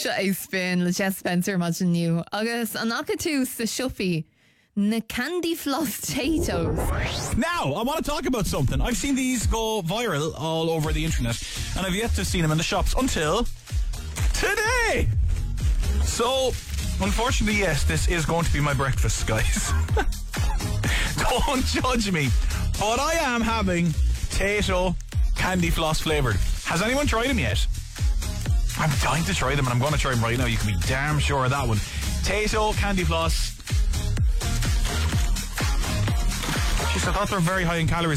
Se é spin le Jess Spencer imagine agus an acha tú sa sioppi na candy floss potatoes. Now, I want to talk about something. I've seen these go viral all over the internet, and I've yet to see them in the shops until today. So, unfortunately, yes, this is going to be my breakfast, guys. Don't judge me, but I am having potato candy floss flavoured. Has anyone tried them yet? I'm dying to try them, and I'm going to try them right now. You can be damn sure of that one. Potato candy floss. Jeez, I thought they were very high in calories.